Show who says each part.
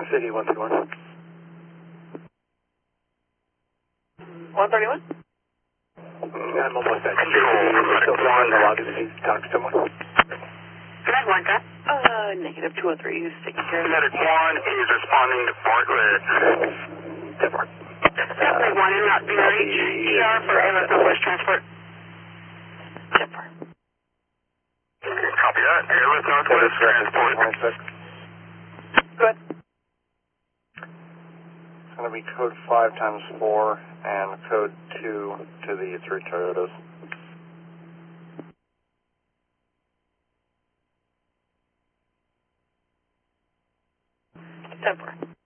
Speaker 1: City 131.
Speaker 2: 131?
Speaker 1: I'm almost at still on the log. Is he talking to someone?
Speaker 2: Medic 1, got? Negative 203, who's taking care of
Speaker 3: Medic 1 is responding to Bartlett.
Speaker 1: Denmark.
Speaker 2: Medic 1 is not being reached. ER for Airlift Northwest Transport. Denver.
Speaker 3: Copy that. Airlift Northwest Transport.
Speaker 1: Good. It's going to be code 5 times 4 and code 2 to the 3 Toyotas.
Speaker 2: Denver.